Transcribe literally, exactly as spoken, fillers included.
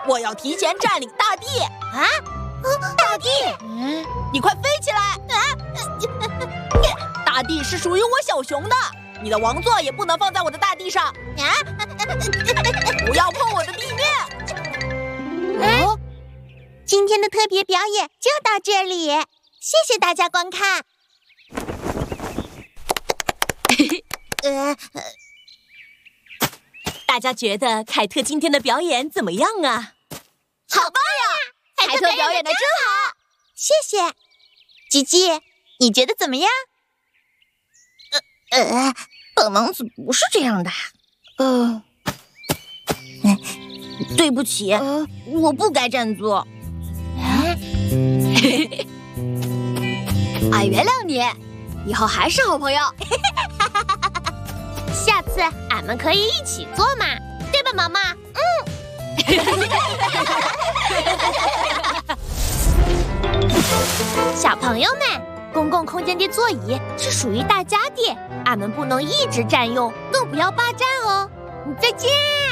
我要提前占领大地啊！大地， 嗯，你快飞起来！啊！大地是属于我小熊的，你的王座也不能放在我的大地上。啊！不要碰我的地面！ 哦，今天的特别表演就到这里，谢谢大家观看。 呃，大家觉得凯特今天的表演怎么样啊？ 好棒呀！凯特表演的真好，谢谢。吉吉，你觉得怎么样？呃呃，本王子不是这样的。呃，对不起，呃、我不该这样做。啊， 俺原谅你，以后还是好朋友。 下次俺们可以一起做嘛，对吧，毛毛？嗯。小朋友们，公共空间的座椅是属于大家的，俺们不能一直占用，更不要霸占哦。再见。